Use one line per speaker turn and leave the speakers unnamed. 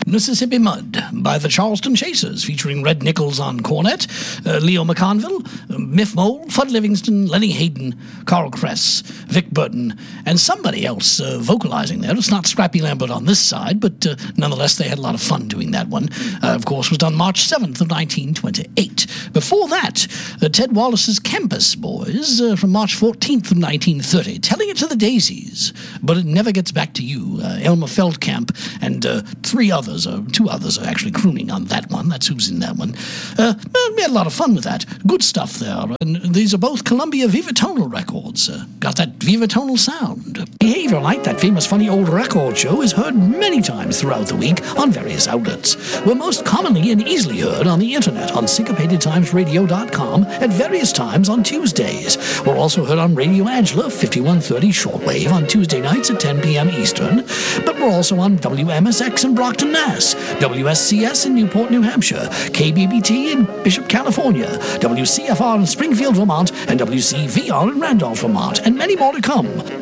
Mississippi Mud by the Charleston Chasers, featuring Red Nichols on cornet, Leo McConville, Miff Mole, Fudd Livingston, Lenny Hayden, Carl Kress, Vic Burton, and somebody else vocalizing there. It's not Scrappy Lambert on this side, but nonetheless, they had a lot of fun doing that one. Of course, was done March 7th of 1928. Before that, Ted Wallace's Campus Boys from March 14th of 1930, Telling It to the Daisies, But It Never Gets Back to You. Elmer Feldkamp and two others are actually crooning on that one. That's who's in that one. We had a lot of fun with that. Good stuff there. And these are both Columbia Vivatonal records. Got that Vivatonal sound. Behavior Like, that famous funny old record show, is heard many times throughout the week on various outlets. We're most commonly and easily heard on the internet on syncopatedtimesradio.com at various times on Tuesdays. We're also heard on Radio Angela 5130 shortwave on Tuesday nights at 10 p.m. Eastern, but we're also on WMSX in Brockton, Mass., WSCS in Newport, New Hampshire, KBBT in Bishop, California, WCFR in Springfield, Vermont, and WCVR in Randolph, Vermont, and many more to come.